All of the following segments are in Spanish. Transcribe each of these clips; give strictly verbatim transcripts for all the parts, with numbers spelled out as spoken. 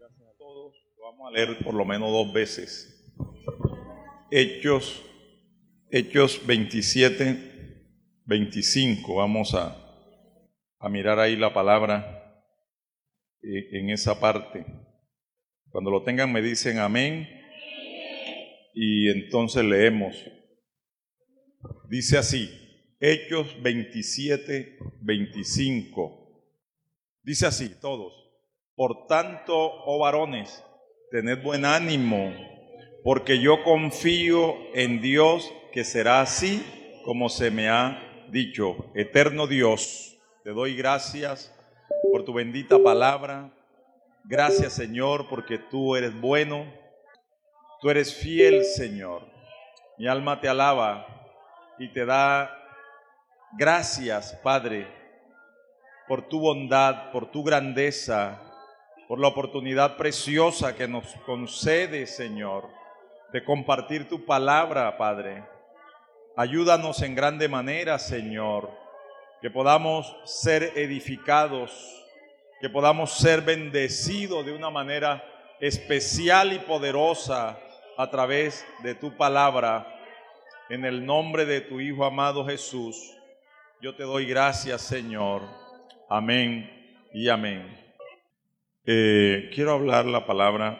Gracias a todos. Lo vamos a leer por lo menos dos veces. Hechos, Hechos veintisiete, veinticinco. Vamos a, a mirar ahí la palabra eh, en esa parte. Cuando lo tengan me dicen amén. Y entonces leemos. Dice así, Hechos veintisiete, veinticinco. Dice así, todos. Por tanto, oh varones, tened buen ánimo, porque yo confío en Dios que será así como se me ha dicho. Eterno Dios, te doy gracias por tu bendita palabra. Gracias, Señor, porque tú eres bueno, tú eres fiel, Señor. Mi alma te alaba y te da gracias, Padre, por tu bondad, por tu grandeza, por la oportunidad preciosa que nos concede, Señor, de compartir tu palabra, Padre. Ayúdanos en grande manera, Señor, que podamos ser edificados, que podamos ser bendecidos de una manera especial y poderosa a través de tu palabra. En el nombre de tu Hijo amado Jesús, yo te doy gracias, Señor. Amén y amén. Eh, quiero hablar la palabra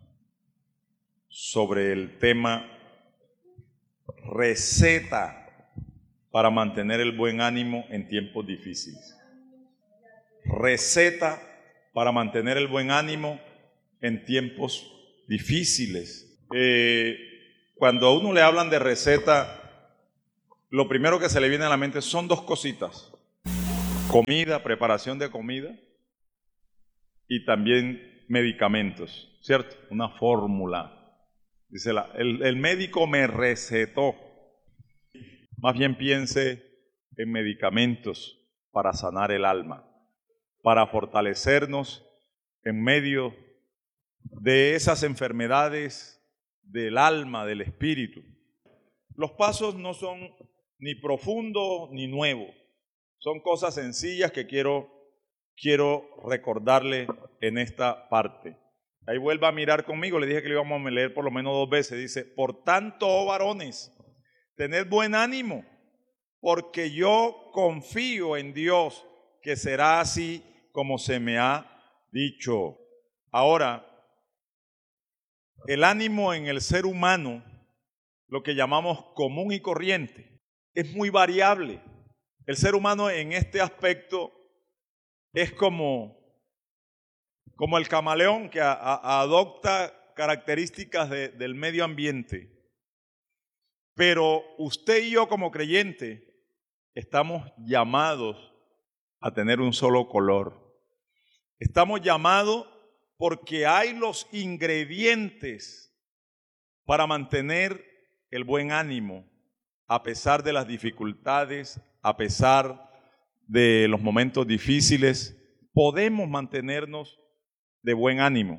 sobre el tema receta para mantener el buen ánimo en tiempos difíciles. Receta para mantener el buen ánimo en tiempos difíciles. Eh, cuando a uno le hablan de receta, lo primero que se le viene a la mente son dos cositas: comida, preparación de comida, y también medicamentos, ¿cierto? Una fórmula. Dice, la, el, el médico me recetó. Más bien piense en medicamentos para sanar el alma, para fortalecernos en medio de esas enfermedades del alma, del espíritu. Los pasos no son ni profundos ni nuevos, son cosas sencillas que quiero Quiero recordarle en esta parte. Ahí vuelva a mirar conmigo, le dije que lo íbamos a leer por lo menos dos veces. Dice, por tanto, oh varones, tened buen ánimo, porque yo confío en Dios que será así como se me ha dicho. Ahora, el ánimo en el ser humano, lo que llamamos común y corriente, es muy variable. El ser humano en este aspecto es como, como el camaleón que a, a, adopta características de, del medio ambiente. Pero usted y yo como creyente estamos llamados a tener un solo color. Estamos llamados porque hay los ingredientes para mantener el buen ánimo a pesar de las dificultades, a pesar de los momentos difíciles. Podemos mantenernos de buen ánimo.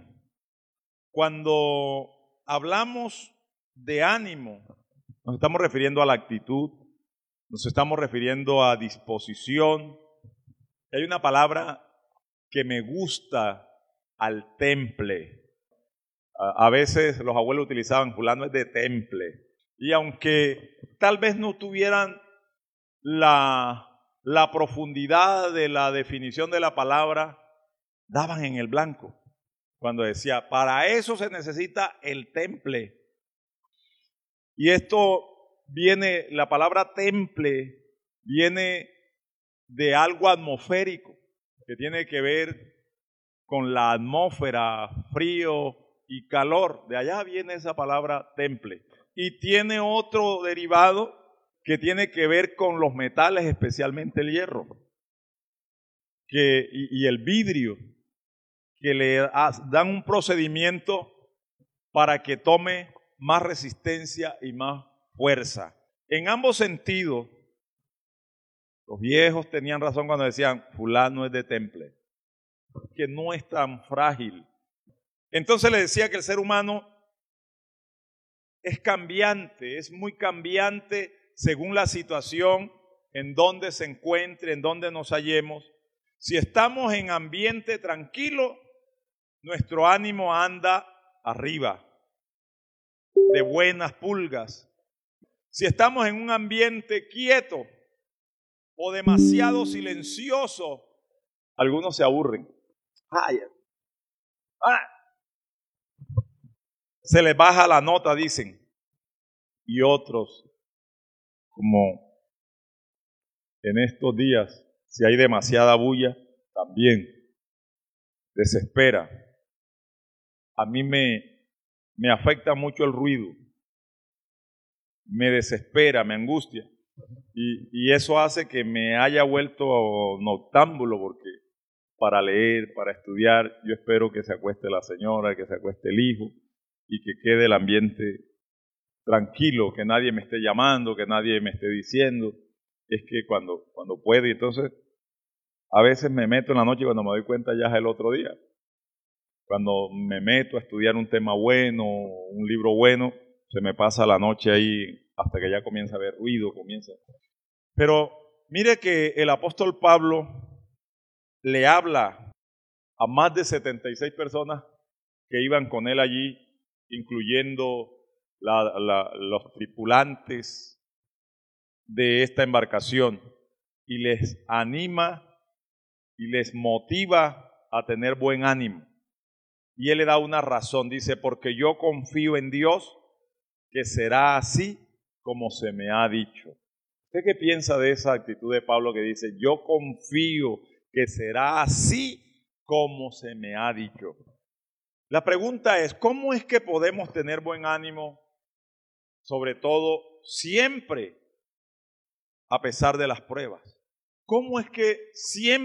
Cuando hablamos de ánimo, nos estamos refiriendo a la actitud, nos estamos refiriendo a disposición. Hay una palabra que me gusta, al temple. A, a veces los abuelos utilizaban, fulano es de temple. Y aunque tal vez no tuvieran la la profundidad de la definición de la palabra, daban en el blanco cuando decía, para eso se necesita el temple. Y esto viene, la palabra temple viene de algo atmosférico, que tiene que ver con la atmósfera, frío y calor. De allá viene esa palabra temple. Y tiene otro derivado que tiene que ver con los metales, especialmente el hierro que, y, y el vidrio, que le dan un procedimiento para que tome más resistencia y más fuerza. En ambos sentidos, los viejos tenían razón cuando decían, fulano es de temple, que no es tan frágil. Entonces le decía que el ser humano es cambiante, es muy cambiante según la situación en donde se encuentre, en donde nos hallemos. Si estamos en ambiente tranquilo, nuestro ánimo anda arriba, de buenas pulgas. Si estamos en un ambiente quieto o demasiado silencioso, algunos se aburren. Ay, ah, se les baja la nota, dicen. Y otros, como en estos días, si hay demasiada bulla, también desespera. A mí me, me afecta mucho el ruido, me desespera, me angustia. Y, y eso hace que me haya vuelto noctámbulo, porque para leer, para estudiar, yo espero que se acueste la señora, que se acueste el hijo y que quede el ambiente tranquilo, que nadie me esté llamando, que nadie me esté diciendo. Es que cuando, cuando puede, entonces a veces me meto en la noche y cuando me doy cuenta ya es el otro día. Cuando me meto a estudiar un tema bueno, un libro bueno, se me pasa la noche ahí hasta que ya comienza a haber ruido, comienza. Pero mire que el apóstol Pablo le habla a más de setenta y seis personas que iban con él allí, incluyendo la, la, los tripulantes de esta embarcación, y les anima y les motiva a tener buen ánimo. Y él le da una razón, dice, porque yo confío en Dios que será así como se me ha dicho. ¿Usted qué piensa de esa actitud de Pablo que dice, yo confío que será así como se me ha dicho? La pregunta es, ¿cómo es que podemos tener buen ánimo, sobre todo siempre, a pesar de las pruebas? ¿Cómo es que siempre